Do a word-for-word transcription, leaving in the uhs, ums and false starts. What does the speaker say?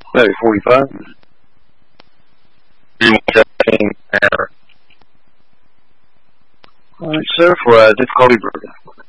Maybe forty-five. seventeen hour. All right, sir, for a difficulty burger.